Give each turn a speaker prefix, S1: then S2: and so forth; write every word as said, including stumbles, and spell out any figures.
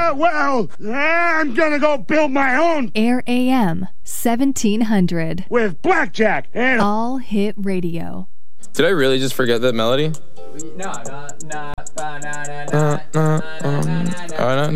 S1: Uh, well, I'm gonna go build my own.
S2: Air A M, seventeen hundred.
S1: With Blackjack and
S2: All Hit Radio.
S3: Did I really just forget that melody?
S4: No, no, no, no, no,
S3: Uh, uh, um, uh,